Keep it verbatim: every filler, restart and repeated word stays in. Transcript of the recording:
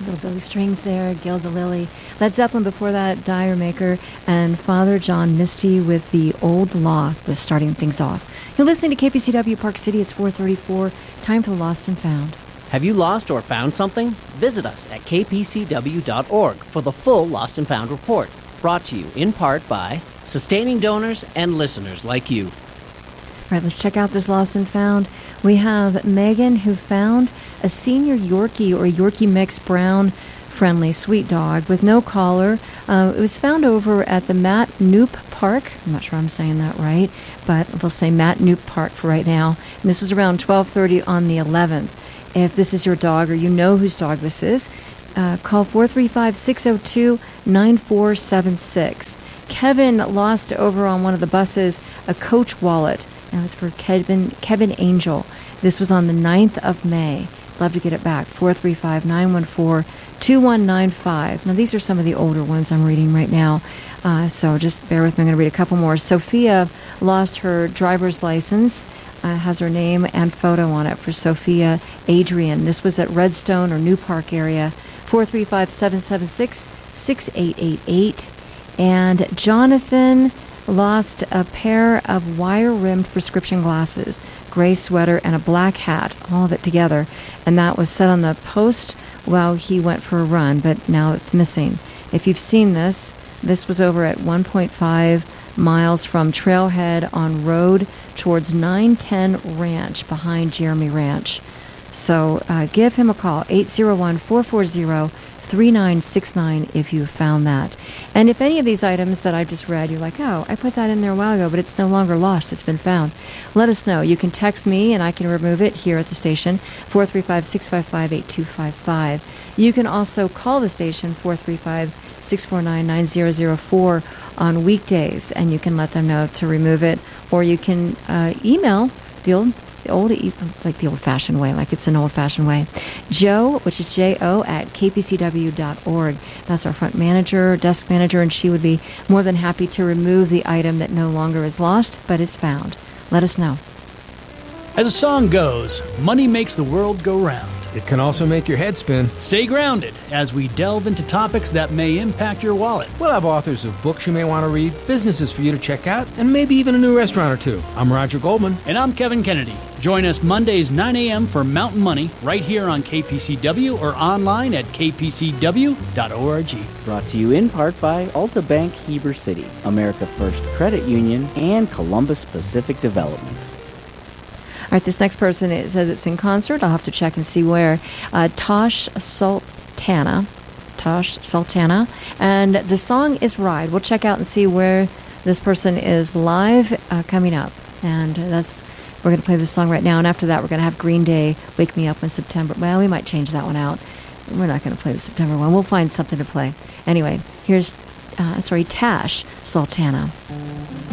Little Billy Strings there, Gilda Lily. Led Zeppelin before that, Dire Maker, and Father John Misty with The Old Law was starting things off. You're listening to K P C W Park City. It's four thirty-four. Time for the Lost and Found. Have you lost or found something? Visit us at k p c w dot org for the full Lost and Found report. Brought to you in part by sustaining donors and listeners like you. All right, let's check out this Lost and Found. We have Megan, who found a senior Yorkie or Yorkie mix brown friendly sweet dog with no collar. Uh, it was found over at the Matt Knoop Park. I'm not sure I'm saying that right, but we'll say Matt Knoop Park for right now. And this was around twelve thirty on the eleventh. If this is your dog or you know whose dog this is, uh, call four three five, six zero two, nine four seven six. Kevin lost over on one of the buses a Coach wallet. And it was for Kevin, Kevin Angel. This was on the ninth of May. Love to get it back. four three five, nine one four, two one nine five. Now, these are some of the older ones I'm reading right now. Uh, so just bear with me. I'm going to read a couple more. Sophia lost her driver's license. Uh, has her name and photo on it for Sophia Adrian. This was at Redstone or New Park area. four three five, seven seven six, six eight eight eight. And Jonathan lost a pair of wire-rimmed prescription glasses, gray sweater, and a black hat, all of it together. And that was set on the post while he went for a run, but now it's missing. If you've seen this, this was over at one point five miles from Trailhead on road towards nine ten Ranch, behind Jeremy Ranch. So uh, give him a call, eight zero one, four four zero, three nine six nine if you found that. And if any of these items that I've just read, you're like, oh, I put that in there a while ago, but it's no longer lost, it's been found, let us know. You can text me and I can remove it here at the station, four three five, six five five, eight two five five. You can also call the station, four three five, six four nine, nine zero zero four on weekdays, and you can let them know to remove it, or you can uh, email the old The old, like the old-fashioned way, like it's an old-fashioned way. Joe, which is J O, at k p c w dot org. That's our front manager, desk manager, and she would be more than happy to remove the item that no longer is lost, but is found. Let us know. As a song goes, money makes the world go round. It can also make your head spin. Stay grounded as we delve into topics that may impact your wallet. We'll have authors of books you may want to read, businesses for you to check out, and maybe even a new restaurant or two. I'm Roger Goldman. And I'm Kevin Kennedy. Join us Mondays, nine a.m. for Mountain Money right here on K P C W or online at k p c w dot org. Brought to you in part by Alta Bank Heber City, America First Credit Union, and Columbus Pacific Development. All right, this next person, it says it's in concert. I'll have to check and see where. Uh, Tosh Sultana. Tosh Sultana. And the song is Ride. We'll check out and see where this person is live uh, coming up. And that's, we're going to play this song right now. And after that, we're going to have Green Day, Wake Me Up in September. Well, we might change that one out. We're not going to play the September one. We'll find something to play. Anyway, here's, uh, sorry, Tash Sultana.